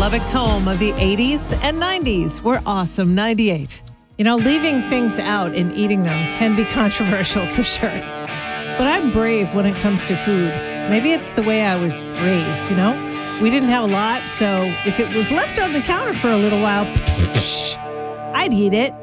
Lubbock's home of the 80s and 90s. We're awesome 98. You know, leaving things out and eating them can be controversial for sure. But I'm brave when it comes to food. Maybe it's the way I was raised, you know? We didn't have a lot, so if it was left on the counter for a little while, I'd eat it.